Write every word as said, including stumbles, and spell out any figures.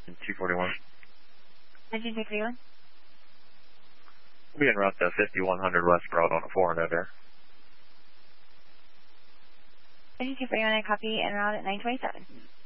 two forty-one. Engine two forty-one. We'll be en route to fifty-one hundred West Broad on a four hundred there. Engine two forty-one, I copy en route at nine twenty-seven.